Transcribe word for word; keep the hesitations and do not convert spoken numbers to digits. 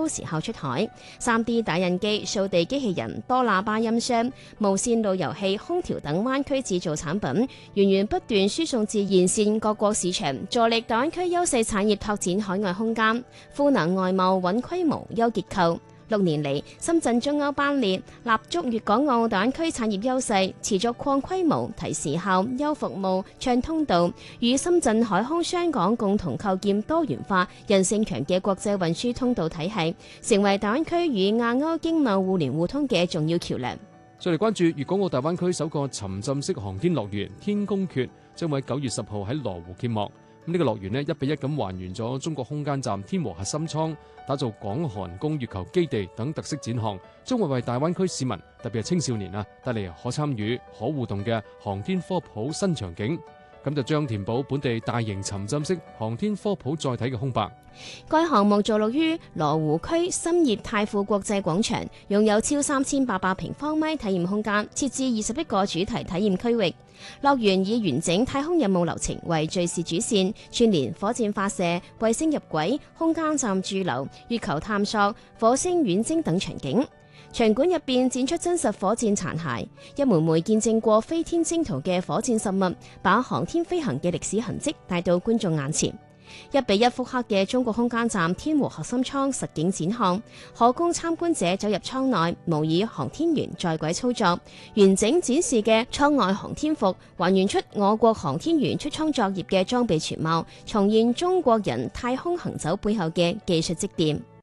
高時效出海。三 D 打印機、掃地機器人、多喇叭音箱、無線路由器、空調等灣區製造產品，源源不斷輸送至沿線各國市場，助力大灣區優勢產業拓展海外空間。賦能外貿穩規模、優結構。六年嚟，深圳中歐班列立足粵港澳大灣區產業優勢，持續擴規模、提時效、優服務、暢通道，與深圳海空雙港共同構建多元化、韌性強嘅國際運輸通道體系，成為大灣區與亞歐經貿互聯互通嘅重要橋梁。 再嚟關注粵港澳大灣區首個沉浸式航天樂園天宮訣，將會喺九月十號喺羅湖揭幕。咁、這、呢個樂園呢，一比一咁還原咗中國空間站天和核心艙，打造港韓供月球基地等特色展項，將會為大灣區市民，特別係青少年啊，帶嚟可參與、可互動嘅航天科普新場景。咁就將填補本地大型沉浸式航天科普載體嘅空白。 該項目坐落於羅湖區深業太富國際廣場，擁有超三千八百平方米體驗空間，設置二十一個主題體驗區域。樂園以完整太空任務流程為敘事主線，串聯火箭發射、衛星入軌、空間站駐留、月球探索、火星遠征等場景。場館入邊展出真實火箭殘骸，一枚枚見證過飛天征途嘅火箭實物，把航天飛行嘅歷史痕跡帶到觀眾眼前。一比一複刻嘅中國空間站天和核心艙實景展項，可供參觀者走入艙內，模擬航天員在軌操作。完整展示嘅艙外航天服，還原出我國航天員出艙作業嘅裝備全貌，重現中國人太空行走背後嘅技術積澱。